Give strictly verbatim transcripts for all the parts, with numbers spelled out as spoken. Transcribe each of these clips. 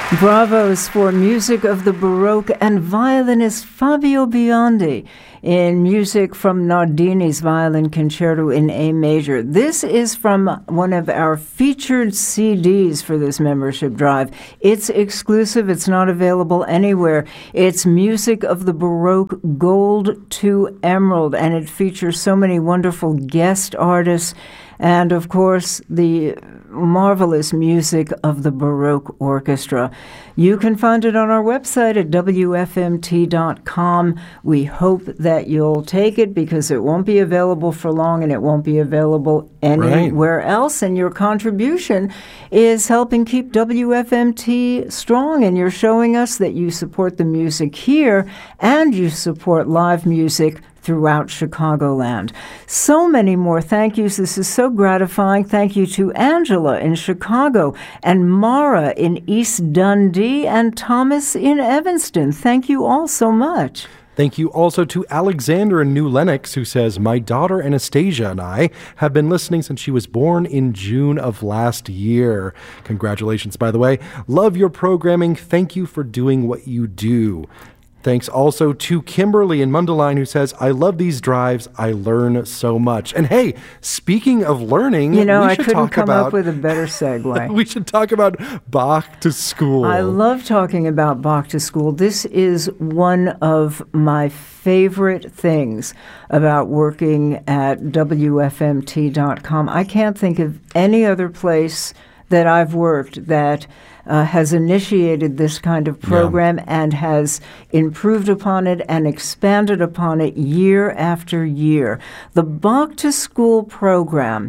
Bravos for Music of the Baroque and violinist Fabio Biondi in music from Nardini's Violin Concerto in A Major. This is from one of our featured C Ds for this membership drive. It's exclusive. It's not available anywhere. It's Music of the Baroque Gold to Emerald, and it features so many wonderful guest artists and, of course, the marvelous music of the Baroque Orchestra. You can find it on our website at W F M T dot com. We hope that you'll take it because it won't be available for long and it won't be available anywhere right. else. And your contribution is helping keep W F M T strong, and you're showing us that you support the music here and you support live music throughout Chicagoland. So many more thank yous. This is so gratifying. Thank you to Angela in Chicago and Mara in East Dundee and Thomas in Evanston. Thank you all so much. Thank you also to Alexander in New Lenox, who says, my daughter Anastasia and I have been listening since she was born in June of last year. Congratulations, by the way. Love your programming. Thank you for doing what you do. Thanks also to Kimberly in Mundelein, who says, I love these drives. I learn so much. And hey, speaking of learning, you know, we I should couldn't talk come about, up with a better segue. we should talk about Bach to School. I love talking about Bach to School. This is one of my favorite things about working at W F M T dot com. I can't think of any other place that I've worked that Uh, has initiated this kind of program yeah. and has improved upon it and expanded upon it year after year. The Bach to School program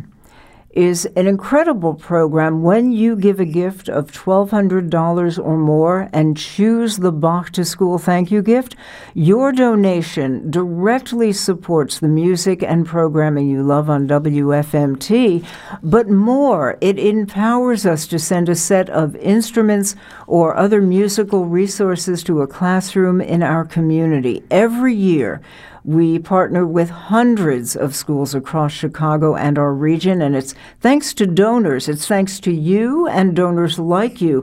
is an incredible program. When you give a gift of twelve hundred dollars or more and choose the Bach to School thank you gift, your donation directly supports the music and programming you love on W F M T, but more, it empowers us to send a set of instruments or other musical resources to a classroom in our community. Every year, we partner with hundreds of schools across Chicago and our region, and it's thanks to donors. It's thanks to you and donors like you.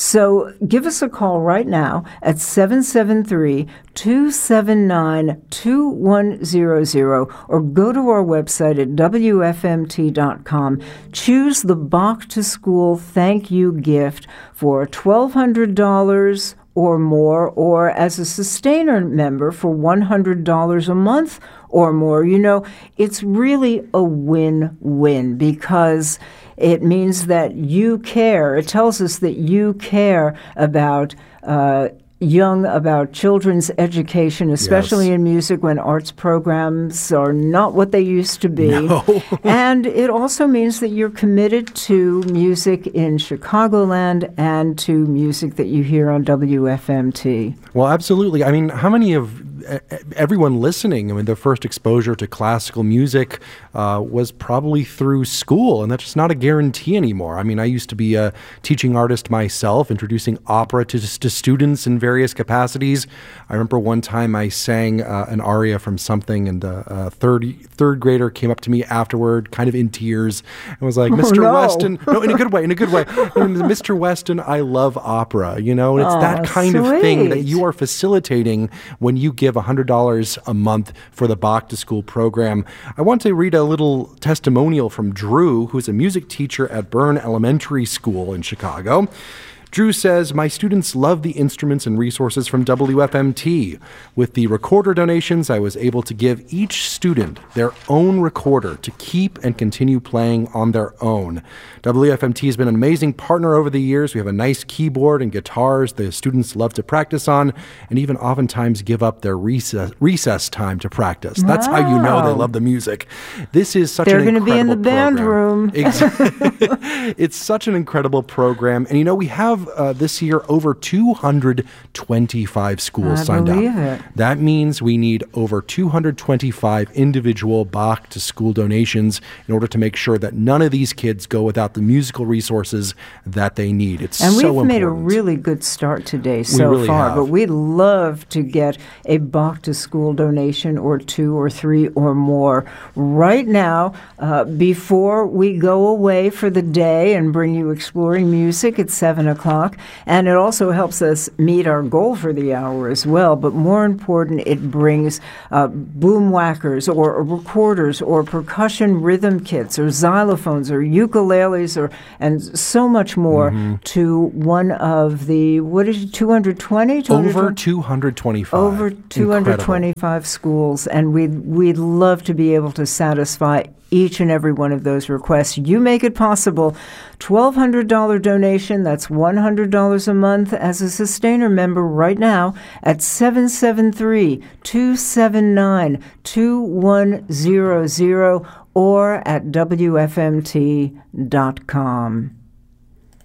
So give us a call right now at seven seven three, two seven nine, two one zero zero or go to our website at W F M T dot com. Choose the Bach to School thank you gift for twelve hundred dollars or more, or as a sustainer member for one hundred dollars a month or more. You know, it's really a win-win because it means that you care. It tells us that you care about uh, young, about children's education, especially yes. in music when arts programs are not what they used to be. No. And it also means that you're committed to music in Chicagoland and to music that you hear on W F M T. Well, absolutely. I mean, how many of everyone listening, I mean, their first exposure to classical music uh, was probably through school, and that's just not a guarantee anymore. I mean, I used to be a teaching artist myself, introducing opera to, to students in various capacities. I remember one time I sang uh, an aria from something, and a, a third third grader came up to me afterward, kind of in tears, and was like, Mister Oh, no. Weston, no, in a good way, in a good way, Mister Weston, I love opera, you know, and it's Oh, that kind sweet. of thing that you are facilitating when you give one hundred dollars a month for the Bach to School program. I want to read a little testimonial from Drew, who's a music teacher at Byrne Elementary School in Chicago. Drew says, my students love the instruments and resources from W F M T. With the recorder donations, I was able to give each student their own recorder to keep and continue playing on their own. W F M T has been an amazing partner over the years. We have a nice keyboard and guitars the students love to practice on, and even oftentimes give up their recess, recess time to practice. Wow. That's how you know they love the music. This is such They're an incredible They're going to be in the band program. room. Exactly. It's such an incredible program. And, you know, we have uh, this year over two hundred twenty-five schools I signed believe up. it. That means we need over two hundred twenty-five individual Bach to School donations in order to make sure that none of these kids go without the musical resources that they need. It's and so important. we've made a really good start today so really far, have. but we'd love to get a Bach to School donation or two or three or more right now uh, before we go away for the day and bring you Exploring Music at seven o'clock. talk, and it also helps us meet our goal for the hour as well. But more important, it brings uh, boom whackers or recorders or percussion rhythm kits or xylophones or ukuleles or and so much more mm-hmm. to one of the, what is it, two hundred twenty? Over two hundred twenty-five. Over two hundred twenty-five Incredible. Schools, and we'd, we'd love to be able to satisfy each and every one of those requests. You make it possible. twelve hundred dollars donation, that's one hundred dollars a month as a Sustainer member right now at seven seven three, two seven nine, two one zero zero or at W F M T dot com.